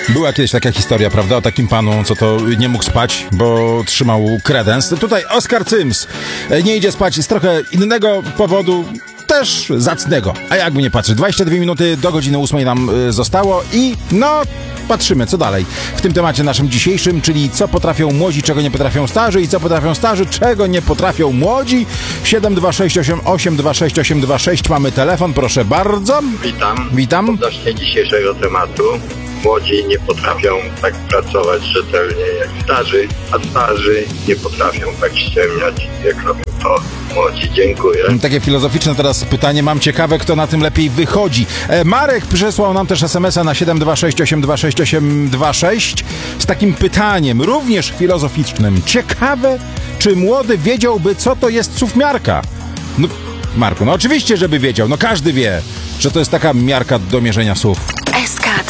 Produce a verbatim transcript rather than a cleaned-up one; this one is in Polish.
Była kiedyś taka historia, prawda, o takim panu, co to nie mógł spać, bo trzymał kredens. Tutaj Oskar Cyms nie idzie spać z trochę innego powodu, też zacnego. A jakby nie patrzeć, dwadzieścia dwie minuty do godziny ósmej nam y, zostało i no... Patrzymy, co dalej w tym temacie naszym dzisiejszym, czyli co potrafią młodzi, czego nie potrafią starzy i co potrafią starzy, czego nie potrafią młodzi. siedem dwa sześć osiem osiem dwa sześć osiem dwa sześć, mamy telefon, proszę bardzo. Witam. Witam. Odnośnie dzisiejszego tematu. Młodzi nie potrafią tak pracować rzetelnie jak starzy, a starzy nie potrafią tak ściemniać, jak robią to młodzi. Dziękuję. Takie filozoficzne teraz pytanie, mam ciekawe, kto na tym lepiej wychodzi. E, Marek przysłał nam też es em es a na siedem dwa sześć osiem dwa sześć osiem dwa sześć z takim pytaniem, również filozoficznym. Ciekawe, czy młody wiedziałby, co to jest suwmiarka? No, Marku, no oczywiście, żeby wiedział. No każdy wie, że to jest taka miarka do mierzenia słów.